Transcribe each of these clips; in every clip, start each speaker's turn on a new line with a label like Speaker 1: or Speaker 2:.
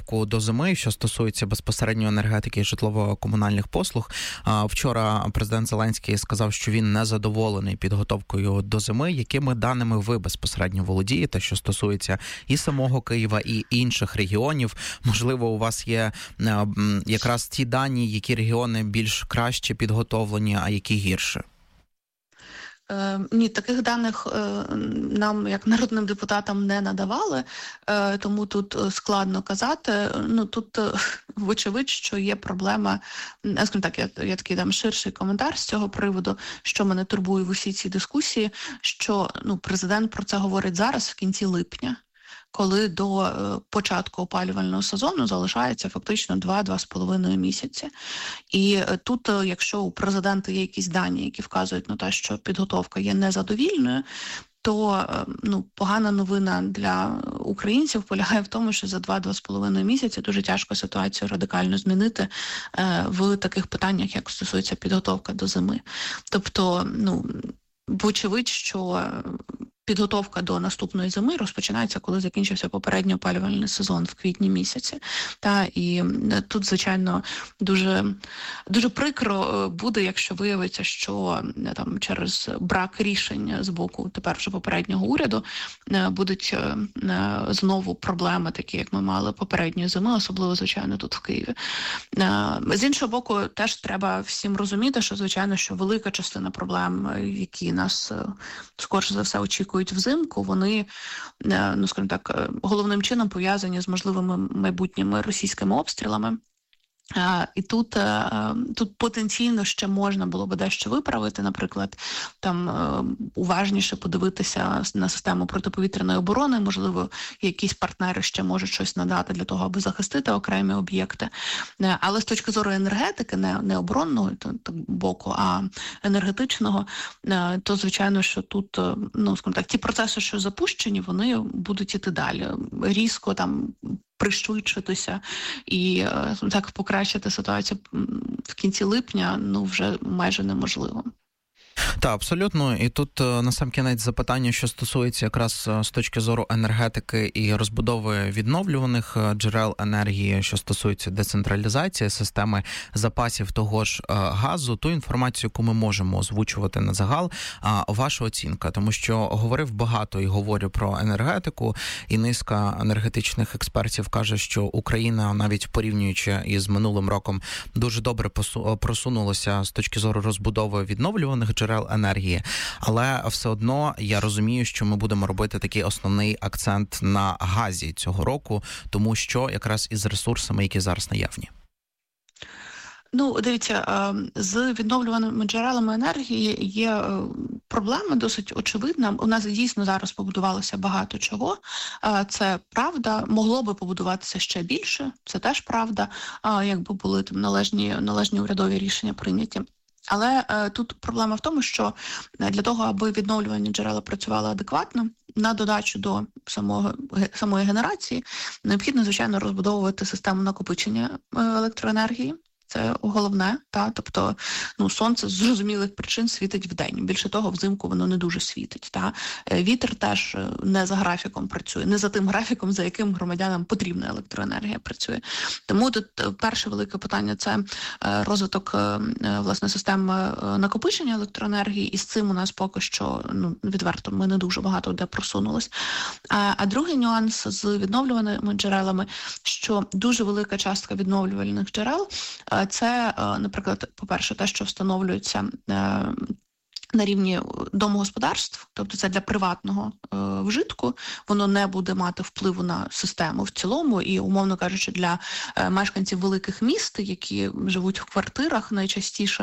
Speaker 1: підготовку до зими, що стосується безпосередньо енергетики і житлово-комунальних послуг. Вчора президент Зеленський сказав, що він не задоволений підготовкою до зими. Якими даними ви безпосередньо володієте, що стосується і самого Києва, і інших регіонів? Можливо, у вас є якраз ті дані, які регіони більш краще підготовлені, а які гірше?
Speaker 2: Ні, таких даних нам, як народним депутатам, не надавали, тому тут складно казати. Тут вочевидь, що є проблема, скажімо так, я такий дам ширший коментар з цього приводу, що мене турбує в усій цій дискусії, що президент про це говорить зараз, в кінці липня, коли до початку опалювального сезону залишається фактично 2-2,5 місяці. І тут, якщо у президента є якісь дані, які вказують на те, що підготовка є незадовільною, то погана новина для українців полягає в тому, що за 2-2,5 місяці дуже тяжко ситуацію радикально змінити в таких питаннях, як стосується підготовка до зими. Тобто, вочевидь, що підготовка до наступної зими розпочинається, коли закінчився попередній опалювальний сезон в квітні місяці. І тут, звичайно, дуже, дуже прикро буде, якщо виявиться, що там через брак рішень з боку тепер вже попереднього уряду будуть знову проблеми, такі, як ми мали попередньої зими, особливо, звичайно, тут в Києві. З іншого боку, теж треба всім розуміти, що, звичайно, що велика частина проблем, які нас, скоріше за все, очікують взимку, вони, скажімо так, головним чином пов'язані з можливими майбутніми російськими обстрілами. І тут потенційно ще можна було би дещо виправити, наприклад, там уважніше подивитися на систему протиповітряної оборони, можливо, якісь партнери ще можуть щось надати для того, аби захистити окремі об'єкти. Але з точки зору енергетики, не оборонного боку, а енергетичного, то, звичайно, що тут, скажімо так, ті процеси, що запущені, вони будуть іти далі. Різко там пришвидшитися і так покращити ситуацію в кінці липня, вже майже неможливо.
Speaker 1: Так, абсолютно. І тут насамкінець запитання, що стосується якраз з точки зору енергетики і розбудови відновлюваних джерел енергії, що стосується децентралізації системи запасів того ж газу, ту інформацію, яку ми можемо озвучувати на загал, ваша оцінка, тому що говорив багато і говорю про енергетику, і низка енергетичних експертів каже, що Україна, навіть порівнюючи із минулим роком, дуже добре просунулася з точки зору розбудови відновлюваних джерел енергії, але все одно я розумію, що ми будемо робити такий основний акцент на газі цього року, тому що якраз із ресурсами, які зараз наявні.
Speaker 2: Дивіться, з відновлюваними джерелами енергії є проблема досить очевидна. У нас дійсно зараз побудувалося багато чого. Це правда. Могло би побудуватися ще більше. Це теж правда, якби були там належні урядові рішення прийняті. Але тут проблема в тому, що для того, аби відновлювані джерела працювали адекватно, на додачу до самої генерації, необхідно, звичайно, розбудовувати систему накопичення електроенергії. Це головне, тобто сонце з зрозумілих причин світить вдень. Більше того, взимку воно не дуже світить. Вітер теж не за графіком працює, не за тим графіком, за яким громадянам потрібна електроенергія працює. Тому тут перше велике питання – це розвиток, власне, системи накопичення електроенергії, і з цим у нас поки що, відверто, ми не дуже багато де просунулись. А другий нюанс з відновлюваними джерелами, що дуже велика частка відновлювальних джерел – це, наприклад, по-перше, те, що встановлюється на рівні домогосподарств, тобто це для приватного вжитку, воно не буде мати впливу на систему в цілому і, умовно кажучи, для мешканців великих міст, які живуть в квартирах найчастіше,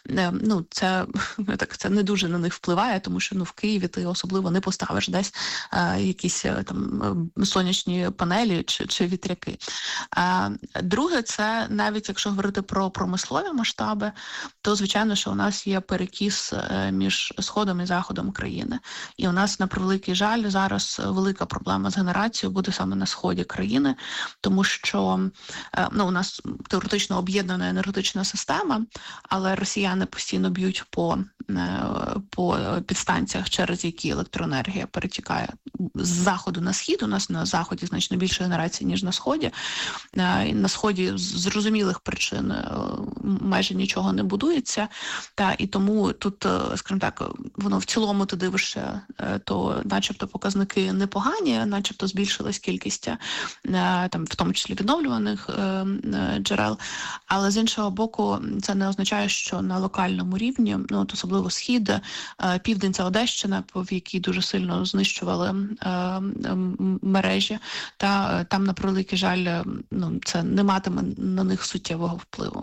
Speaker 2: це не дуже на них впливає, тому що в Києві ти особливо не поставиш десь якісь там сонячні панелі чи вітряки. Друге, це навіть якщо говорити про промислові масштаби, то, звичайно, що у нас є перекіс між Сходом і Заходом країни. І у нас, на превеликий жаль, зараз велика проблема з генерацією буде саме на Сході країни, тому що у нас теоретично об'єднана енергетична система, але росіяни постійно б'ють по по підстанціях, через які електроенергія перетікає з заходу на схід. У нас на заході значно більше генерації, ніж на сході. На сході з зрозумілих причин майже нічого не будується. І тому тут, скажімо так, воно в цілому ти дивишся, то начебто показники непогані, начебто збільшилась кількість там, в тому числі відновлюваних джерел. Але з іншого боку, це не означає, що на локальному рівні, от особливо схід, південь – це Одещина, в якій дуже сильно знищували мережі, та там, на превеликий жаль, це не матиме на них суттєвого впливу.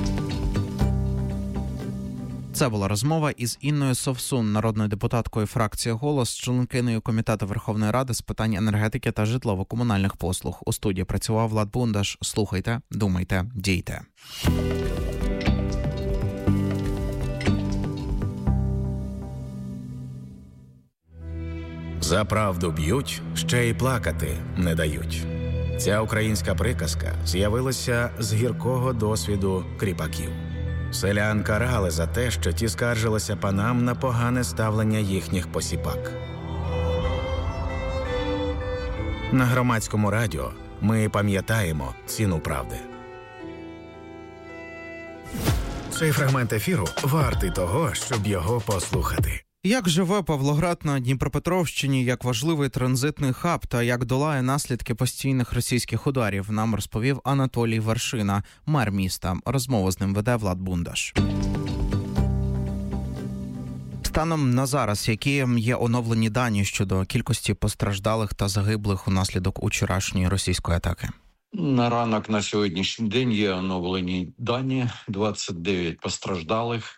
Speaker 1: Це була розмова із Інною Совсун, народною депутаткою фракції «Голос», членкиною Комітету Верховної Ради з питань енергетики та житлово-комунальних послуг. У студії працював Влад Бундаш. Слухайте, думайте, дійте.
Speaker 3: За правду б'ють, ще й плакати не дають. Ця українська приказка з'явилася з гіркого досвіду кріпаків. Селян карали за те, що ті скаржилися панам на погане ставлення їхніх посіпак. На громадському радіо ми пам'ятаємо ціну правди. Цей фрагмент ефіру вартий того, щоб його послухати.
Speaker 1: Як живе Павлоград на Дніпропетровщині як важливий транзитний хаб та як долає наслідки постійних російських ударів, нам розповів Анатолій Вершина, мер міста. Розмову з ним веде Влад Бундаш. Станом на зараз, які є оновлені дані щодо кількості постраждалих та загиблих унаслідок учорашньої російської атаки?
Speaker 4: На ранок на сьогоднішній день є оновлені дані. 29 постраждалих.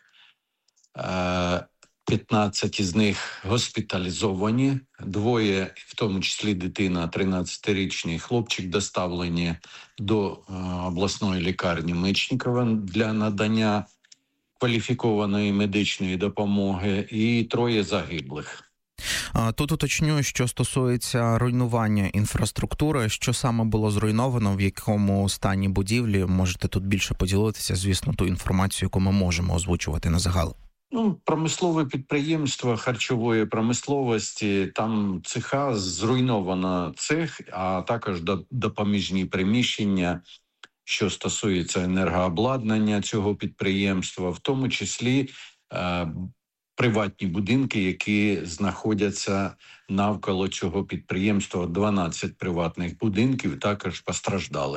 Speaker 4: 15 із них госпіталізовані, 2, в тому числі дитина, 13-річний хлопчик, доставлені до обласної лікарні Мечникова для надання кваліфікованої медичної допомоги, і 3 загиблих.
Speaker 1: Тут уточнюю, що стосується руйнування інфраструктури, що саме було зруйновано, в якому стані будівлі, можете тут більше поділитися, звісно, ту інформацію, яку ми можемо озвучувати на загал.
Speaker 4: Промислове підприємство харчової промисловості, там цеха, зруйновано цех, а також допоміжні приміщення, що стосується енергообладнання цього підприємства, в тому числі приватні будинки, які знаходяться навколо цього підприємства. 12 приватних будинків також постраждали.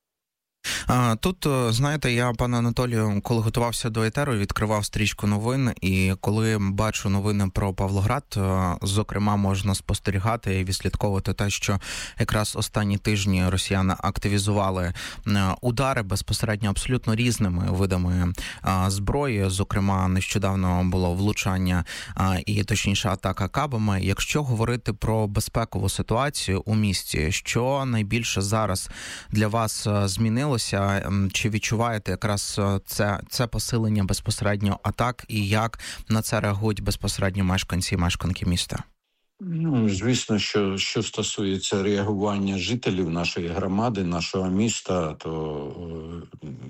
Speaker 1: Тут, знаєте, я, пане Анатолію, коли готувався до етеру, відкривав стрічку новин, і коли бачу новини про Павлоград, зокрема, можна спостерігати і відслідковувати те, що якраз останні тижні росіяни активізували удари безпосередньо абсолютно різними видами зброї. Зокрема, нещодавно було влучання і, точніше, атака кабами. Якщо говорити про безпекову ситуацію у місті, що найбільше зараз для вас змінилося? Чи відчуваєте якраз це посилення безпосередньо атак і як на це реагують безпосередньо мешканці і мешканки міста?
Speaker 4: Звісно, що стосується реагування жителів нашої громади, нашого міста, то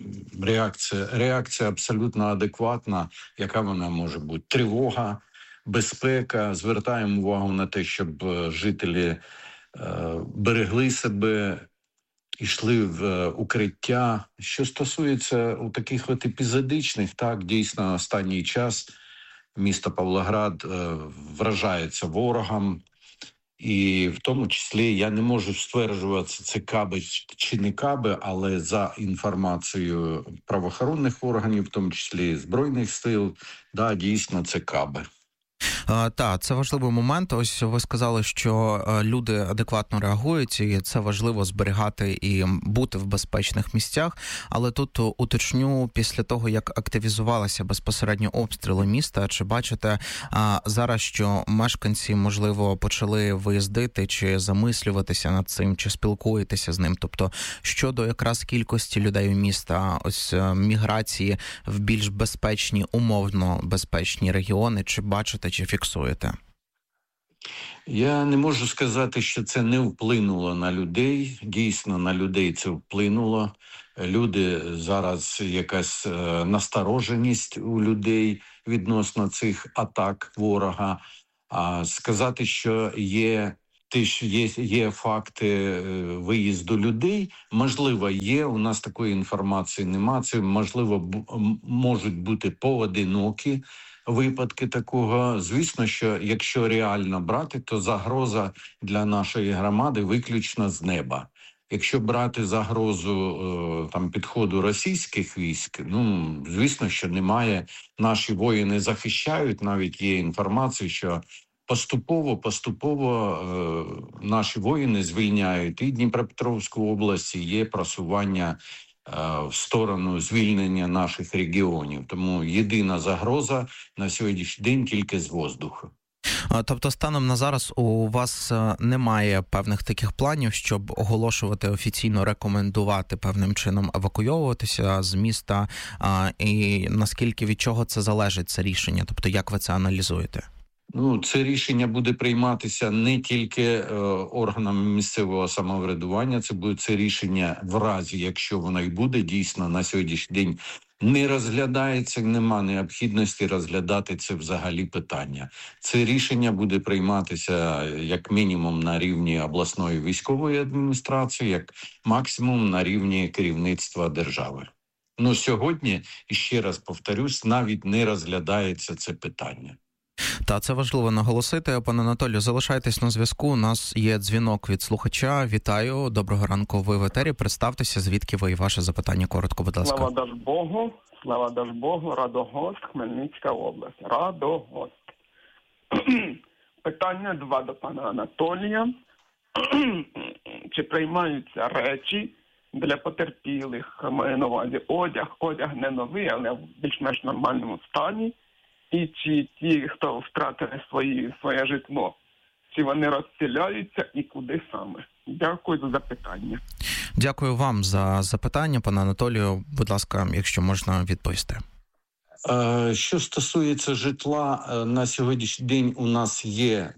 Speaker 4: реакція абсолютно адекватна. Яка вона може бути? Тривога, безпека. Звертаємо увагу на те, щоб жителі берегли себе, йшли в укриття. Що стосується таких епізодичних, так, дійсно, останній час місто Павлоград вражається ворогом. І в тому числі я не можу стверджувати, це каби чи не каби, але за інформацією правоохоронних органів, в тому числі Збройних сил, да, дійсно це каби.
Speaker 1: Так, це важливий момент. Ось ви сказали, що люди адекватно реагують, і це важливо зберігати і бути в безпечних місцях. Але тут уточню, після того, як активізувалися безпосередньо обстріли міста, чи бачите зараз, що мешканці, можливо, почали виїздити, чи замислюватися над цим, чи спілкуєтеся з ним? Тобто, щодо якраз кількості людей у міста, ось міграції в більш безпечні, умовно безпечні регіони, чи бачите, чи фіксуєте?
Speaker 4: Я не можу сказати, що це не вплинуло на людей. Дійсно, на людей це вплинуло. Люди зараз якась настороженість у людей відносно цих атак ворога. А сказати, що є факти виїзду людей, можливо, є. У нас такої інформації нема. Це можливо можуть бути поодинокі випадки такого. Звісно, що якщо реально брати, то загроза для нашої громади виключно з неба. Якщо брати загрозу там підходу російських військ, ну звісно, що немає. Наші воїни захищають. Навіть є інформація, що поступово наші воїни звільняють і Дніпропетровську область, і є просування в сторону звільнення наших регіонів. Тому єдина загроза на сьогоднішній день тільки з воздуху.
Speaker 1: Тобто станом на зараз у вас немає певних таких планів, щоб оголошувати офіційно, рекомендувати певним чином евакуйовуватися з міста, і наскільки від чого це залежить, це рішення? Тобто як ви це аналізуєте?
Speaker 4: Ну, це рішення буде прийматися не тільки органами місцевого самоврядування, це рішення в разі, якщо воно й буде, дійсно на сьогоднішній день не розглядається, нема необхідності розглядати це взагалі питання. Це рішення буде прийматися як мінімум на рівні обласної військової адміністрації, як максимум на рівні керівництва держави. Ну, сьогодні, ще раз повторюсь, навіть не розглядається це питання.
Speaker 1: Та це важливо наголосити. Пане Анатолію, залишайтесь на зв'язку. У нас є дзвінок від слухача. Вітаю, доброго ранку. Ви в етері. Представтеся, звідки ви і ваше запитання коротко, будь ласка.
Speaker 5: Слава Дажбогу, Радогост, Хмельницька область. Радогост. Питання 2 до пана Анатолія. Чи приймаються речі для потерпілих? Маю на увазі одяг не новий, але в більш-менш нормальному стані. І чи ті, хто втратили своє житло, чи вони розселяються і куди саме? Дякую за запитання.
Speaker 1: Дякую вам за запитання, пане Анатолію. Будь ласка, якщо можна відповісти.
Speaker 4: Що стосується житла, на сьогоднішній день у нас є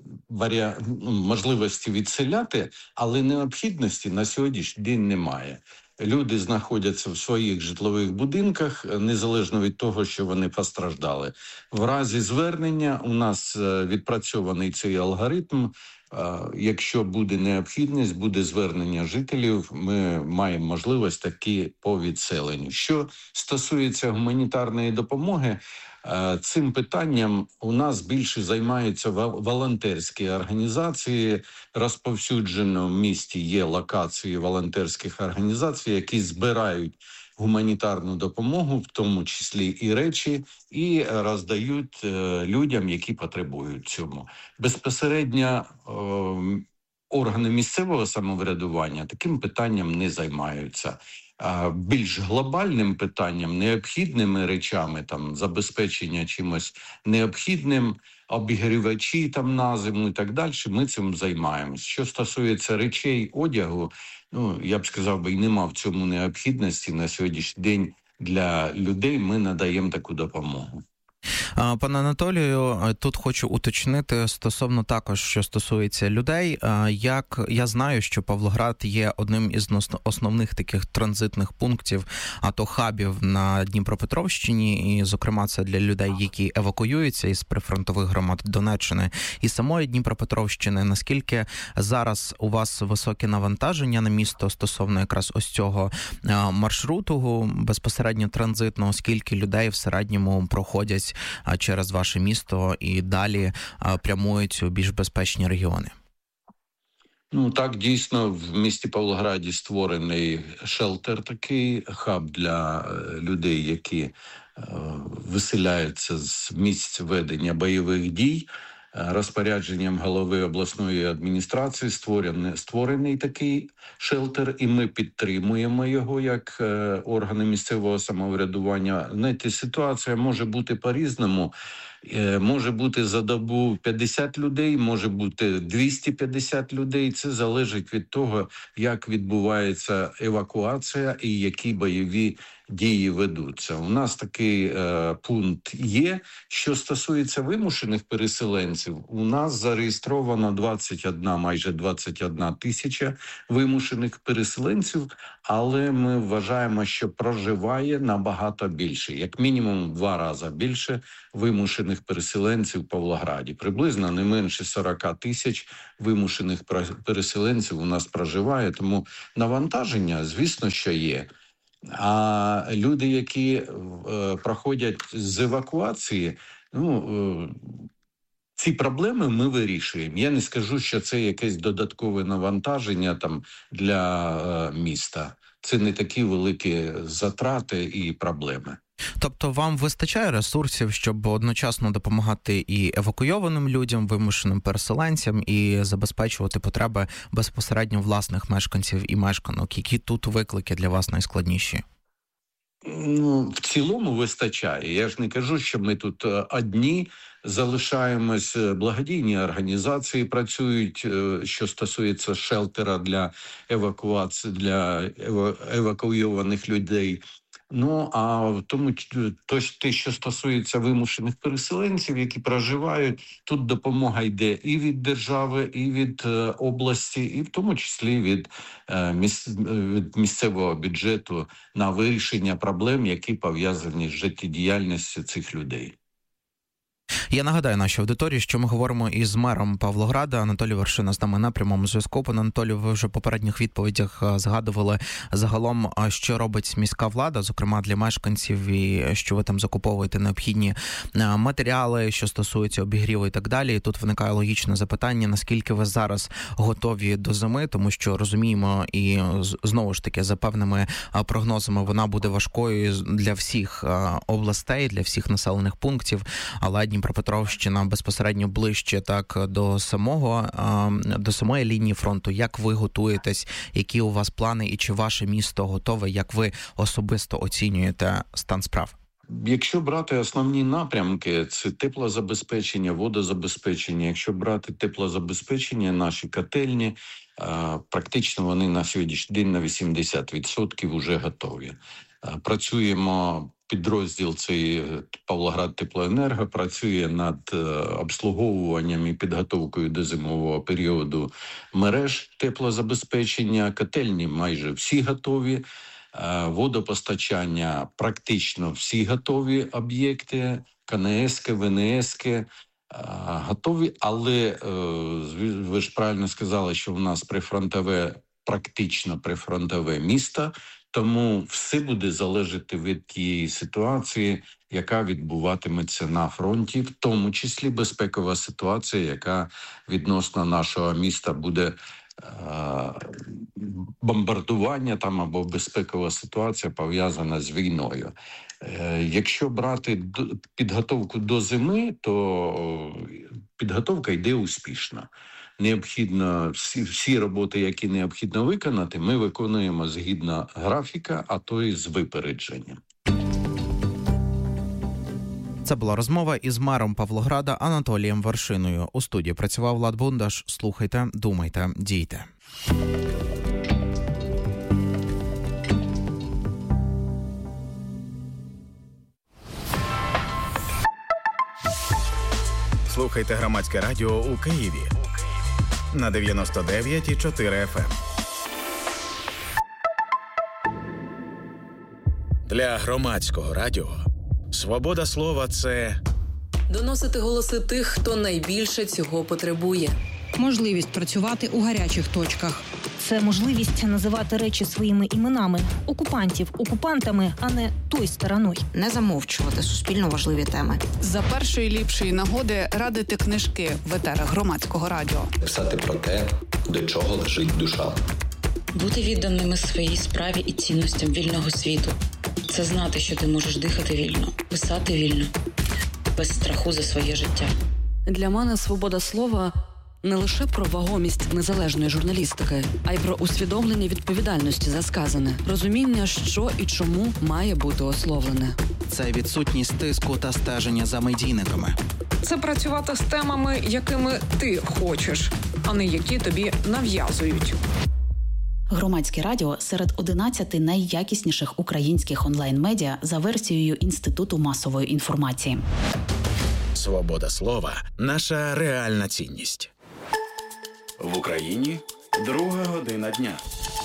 Speaker 4: можливості відселяти, але необхідності на сьогоднішній день немає. Люди знаходяться в своїх житлових будинках, незалежно від того, що вони постраждали. В разі звернення у нас відпрацьований цей алгоритм. Якщо буде необхідність, буде звернення жителів, ми маємо можливість такі по відселенню. Що стосується гуманітарної допомоги, цим питанням у нас більше займаються волонтерські організації. Розповсюджено в місті є локації волонтерських організацій, які збирають гуманітарну допомогу, в тому числі і речі, і роздають людям, які потребують цьому. Безпосередньо органи місцевого самоврядування таким питанням не займаються. Більш глобальним питанням, необхідними речами, там забезпечення чимось необхідним, обігрівачі там на зиму і так далі, ми цим займаємось. Що стосується речей, одягу, ну, я б сказав, і нема в цьому необхідності. На сьогоднішній день для людей ми надаємо таку допомогу.
Speaker 1: Пане Анатолію, тут хочу уточнити стосовно також, що стосується людей. Як я знаю, що Павлоград є одним із основних таких транзитних пунктів, а то хабів на Дніпропетровщині, і, зокрема, це для людей, які евакуюються із прифронтових громад Донеччини і самої Дніпропетровщини. Наскільки зараз у вас високе навантаження на місто стосовно якраз ось цього маршруту безпосередньо транзитного, скільки людей в середньому проходять через ваше місто і далі прямують у більш безпечні регіони?
Speaker 4: Ну, так, дійсно, в місті Павлограді створений шелтер, такий хаб для людей, які виселяються з місць ведення бойових дій. Розпорядженням голови обласної адміністрації створений такий шелтер, і ми підтримуємо його як органи місцевого самоврядування. Знаєте, ситуація може бути по-різному. Може бути за добу 50 людей, може бути 250 людей. Це залежить від того, як відбувається евакуація і які бойові дії ведуться. У нас такий пункт є. Що стосується вимушених переселенців, у нас зареєстровано майже 21 тисяча вимушених переселенців, але ми вважаємо, що проживає набагато більше, як мінімум 2 рази більше вимушених переселенців в Павлограді. Приблизно не менше 40 тисяч вимушених переселенців у нас проживає, тому навантаження, звісно, що є. А люди, які проходять з евакуації, ці проблеми ми вирішуємо. Я не скажу, що це якесь додаткове навантаження там для міста. Це не такі великі затрати і проблеми.
Speaker 1: Тобто вам вистачає ресурсів, щоб одночасно допомагати і евакуйованим людям, вимушеним переселенцям, і забезпечувати потреби безпосередньо власних мешканців і мешканок? Які тут виклики для вас найскладніші?
Speaker 4: В цілому вистачає. Я ж не кажу, що ми тут одні залишаємось. Благодійні організації працюють, що стосується шелтера для евакуації, для евакуйованих людей. А в тому, те, що стосується вимушених переселенців, які проживають, тут допомога йде і від держави, і від області, і в тому числі від місцевого бюджету на вирішення проблем, які пов'язані з життєдіяльністю цих людей.
Speaker 1: Я нагадаю нашій аудиторії, що ми говоримо із мером Павлограда. Анатолій Вершина з нами на прямому зв'язку. Пане Анатолію, ви вже в попередніх відповідях згадували загалом, що робить міська влада, зокрема для мешканців, і що ви там закуповуєте необхідні матеріали, що стосуються обігріву і так далі. І тут виникає логічне запитання, наскільки ви зараз готові до зими, тому що розуміємо, і знову ж таки, за певними прогнозами, вона буде важкою для всіх областей, для всіх населених пунктів, але Дніпропетровщина безпосередньо ближче так до самої лінії фронту. Як ви готуєтесь? Які у вас плани і чи ваше місто готове? Як ви особисто оцінюєте стан справ?
Speaker 4: Якщо брати основні напрямки, це теплозабезпечення, водозабезпечення. Якщо брати теплозабезпечення, наші котельні, практично вони на сьогоднішній день на 80% вже готові. Працюємо, підрозділ цей Павлоград Теплоенерго працює над обслуговуванням і підготовкою до зимового періоду мереж теплозабезпечення. Котельні майже всі готові. Водопостачання практично всі готові об'єкти, КНС-ки, ВНС-ки готові, але ви ж правильно сказали, що в нас практично прифронтове місто, тому все буде залежати від тієї ситуації, яка відбуватиметься на фронті, в тому числі безпекова ситуація, яка відносно нашого міста буде бомбардування там або безпекова ситуація пов'язана з війною. Якщо брати підготовку до зими, то підготовка йде успішно. Необхідно всі роботи, які необхідно виконати, ми виконуємо згідно графіка, а то і з випередженням.
Speaker 1: Це була розмова із мером Павлограда Анатолієм Вершиною. У студії працював Влад Бундаш. Слухайте, думайте, дійте.
Speaker 3: Слухайте Громадське радіо у Києві на 99,4 FM. Для Громадського радіо свобода слова – це
Speaker 6: доносити голоси тих, хто найбільше цього потребує.
Speaker 7: Можливість працювати у гарячих точках.
Speaker 8: Це можливість називати речі своїми іменами. Окупантів окупантами, а не той стороною.
Speaker 9: Не замовчувати суспільно важливі теми.
Speaker 7: За першої ліпшої нагоди радити книжки в етерах Громадського радіо.
Speaker 10: Писати про те, до чого лежить душа.
Speaker 11: Бути відданими своїй справі і цінностям вільного світу. Це знати, що ти можеш дихати вільно, писати вільно, без страху за своє життя.
Speaker 6: Для мене свобода слова
Speaker 12: не лише про вагомість незалежної журналістики, а й про усвідомлення відповідальності за сказане, розуміння, що і чому має бути ословлене.
Speaker 1: Це відсутність тиску та стеження за медійниками.
Speaker 13: Це працювати з темами, якими ти хочеш, а не які тобі нав'язують.
Speaker 14: Громадське радіо серед 11 найякісніших українських онлайн-медіа за версією Інституту масової інформації.
Speaker 3: Свобода слова – наша реальна цінність. В Україні 2 година дня.